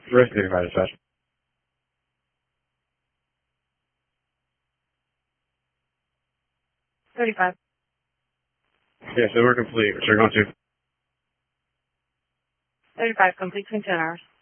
Rest 35 dispatch. $35. Yeah, so we're complete. So we're going to. 35, complete between 10 hours.